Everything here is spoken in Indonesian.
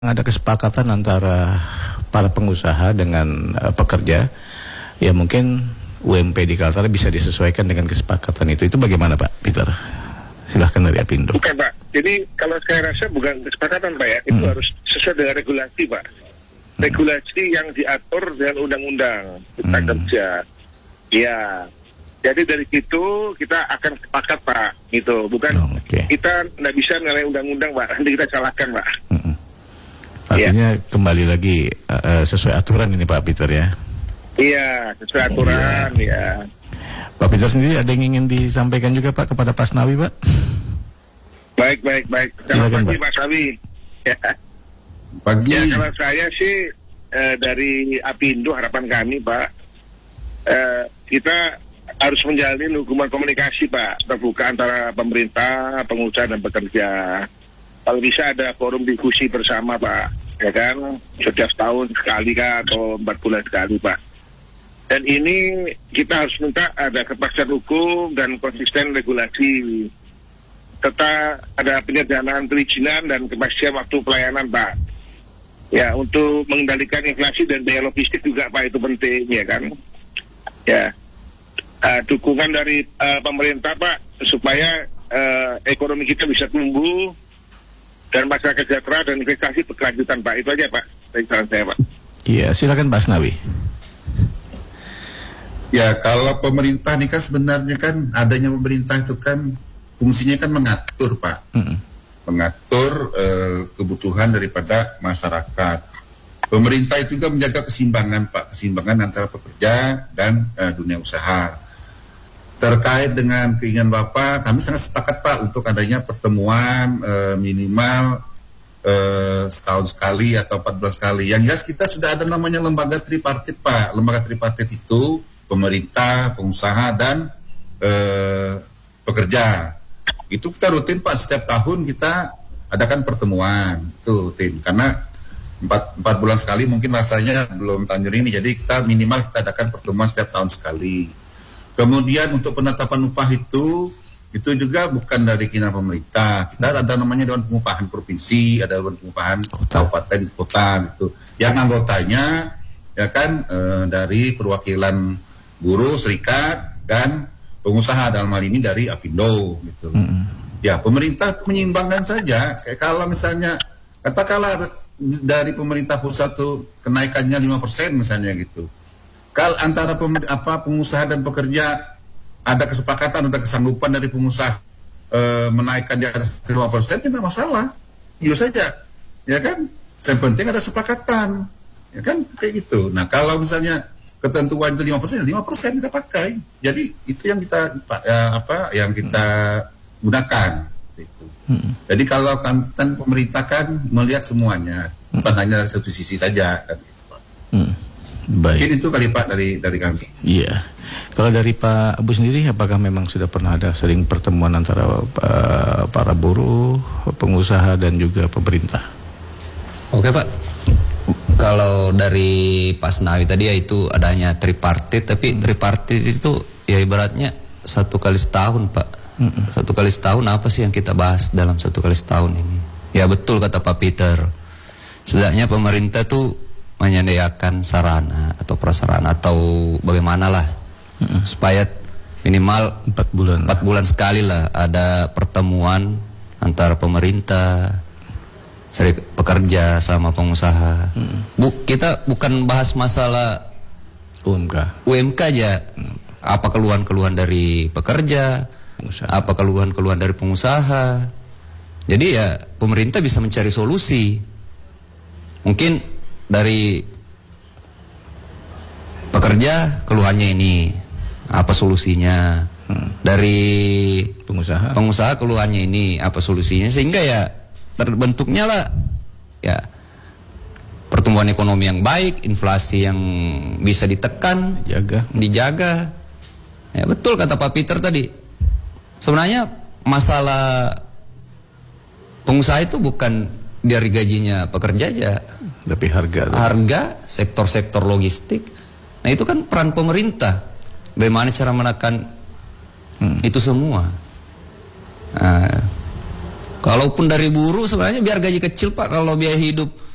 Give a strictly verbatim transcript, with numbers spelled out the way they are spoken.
ada kesepakatan antara para pengusaha dengan uh, pekerja, ya mungkin U M P di Kaltara bisa disesuaikan dengan kesepakatan itu. Itu bagaimana Pak Peter? Silahkan dari Apindo. Bukan Pak, jadi kalau saya rasa bukan kesepakatan Pak ya, itu hmm. harus sesuai dengan regulasi Pak. Regulasi hmm. yang diatur dengan undang-undang Cipta hmm. Kerja. Ya, jadi dari situ kita akan sepakat Pak, gitu. Bukan oh, okay. kita nggak bisa menilai undang-undang Pak, nanti kita salahkan Pak. Hmm. Artinya ya. Kembali lagi uh, sesuai aturan ini Pak Peter ya? Iya, sesuai aturan ya. ya. Pak Peter sendiri ada yang ingin disampaikan juga Pak kepada Pak Snawi Pak? Baik, baik, baik. Selamat pagi Pak Snawi. Ya. Pagi. Ya, kalau saya sih eh, dari Apindo harapan kami Pak, eh, kita harus menjalin hubungan komunikasi Pak, terbuka antara pemerintah, pengusaha dan pekerja. Kalau bisa ada forum diskusi bersama Pak, ya kan, setiap tahun sekali kah atau empat bulan sekali Pak. Dan ini kita harus minta ada kepastian hukum dan konsisten regulasi, serta ada penyederhanaan perizinan dan kepastian waktu pelayanan Pak. Ya, untuk mengendalikan inflasi dan biaya logistik juga Pak, itu penting ya kan. Ya, uh, dukungan dari uh, pemerintah Pak supaya uh, ekonomi kita bisa tumbuh dan masyarakat sejahtera dan investasi berkelanjutan Pak. Itu aja Pak dari saran saya Pak. Iya, silakan Pak Snawi. Ya, kalau pemerintah ini kan sebenarnya kan adanya pemerintah itu kan fungsinya kan mengatur Pak, mm-hmm. mengatur uh, kebutuhan daripada masyarakat. Pemerintah itu juga menjaga keseimbangan Pak, keseimbangan antara pekerja dan uh, dunia usaha. Terkait dengan keinginan Bapak, kami sangat sepakat Pak untuk adanya pertemuan e, minimal e, setahun sekali atau empat bulan sekali. Yang jelas kita sudah ada namanya lembaga tripartit Pak. Lembaga tripartit itu pemerintah, pengusaha dan e, pekerja. Itu kita rutin Pak, setiap tahun kita adakan pertemuan itu rutin. Karena empat, empat bulan sekali mungkin rasanya belum tanjur ini. Jadi kita minimal kita adakan pertemuan setiap tahun sekali. Kemudian untuk penetapan upah itu, itu juga bukan dari kinerja pemerintah. Kita ada namanya Dewan Pengupahan Provinsi, ada Dewan Pengupahan Kabupaten Kota gitu. Yang anggotanya ya kan e, dari perwakilan buruh, serikat dan pengusaha, dalam hal ini dari Apindo gitu. Mm-hmm. Ya, pemerintah menyeimbangkan saja. Kayak kalau misalnya katakanlah dari pemerintah pusat tuh kenaikannya lima persen misalnya gitu. Kalau antara pemer, apa, pengusaha dan pekerja ada kesepakatan, ada kesanggupan dari pengusaha e, menaikkan di atas lima persen, tidak masalah, iya saja, ya kan? Yang penting ada kesepakatan, ya kan? Kayak gitu. Nah kalau misalnya ketentuan itu lima persen, lima persen kita pakai. Jadi itu yang kita ya, apa, yang kita hmm. gunakan. Gitu. Hmm. Jadi kalau kan, kan pemerintah kan melihat semuanya, hmm. bukan hanya satu sisi saja. Kan, gitu, Pak. Hmm. Baik. Mungkin itu kali Pak dari dari kami. Iya. Kalau dari Pak Abu sendiri, apakah memang sudah pernah ada sering pertemuan antara uh, para buruh, pengusaha dan juga pemerintah? Oke Pak. Kalau dari Pak Snawi tadi ya itu adanya tripartit, tapi hmm. tripartit itu ya ibaratnya satu kali setahun Pak. Hmm. Satu kali setahun apa sih yang kita bahas dalam satu kali setahun ini? Ya betul kata Pak Peter. Setidaknya pemerintah tuh menyediakan sarana atau prasarana atau bagaimana lah hmm. supaya minimal empat bulan empat bulan sekali lah ada pertemuan antara pemerintah, serikat pekerja sama pengusaha. Hmm. Bu, kita bukan bahas masalah U M K U M K aja. Hmm. Apa keluhan-keluhan dari pekerja, pengusaha. Apa keluhan-keluhan dari pengusaha. Jadi ya pemerintah bisa mencari solusi. Mungkin dari pekerja keluhannya ini, apa solusinya? Hmm. Dari pengusaha, pengusaha keluhannya ini, apa solusinya? Sehingga ya terbentuknya lah ya pertumbuhan ekonomi yang baik, inflasi yang bisa ditekan, dijaga, dijaga. Ya betul kata Pak Peter tadi. Sebenarnya masalah pengusaha itu bukan dari gajinya pekerja aja, tapi harga harga sektor-sektor logistik. Nah itu kan peran pemerintah, bagaimana cara menekan hmm. itu semua. Nah, kalaupun dari buruh sebenarnya biar gaji kecil Pak, kalau biaya hidup